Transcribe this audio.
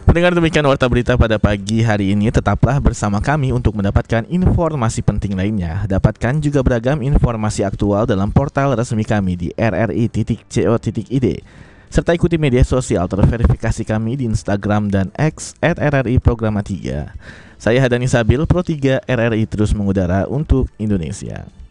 Pendengar, demikian warta berita pada pagi hari ini. Tetaplah bersama kami untuk mendapatkan informasi penting lainnya. Dapatkan juga beragam informasi aktual dalam portal resmi kami di rri.co.id. Serta ikuti media sosial terverifikasi kami di Instagram dan X @RRI Programa 3. Saya Hadani Sabil, Pro 3 RRI terus mengudara untuk Indonesia.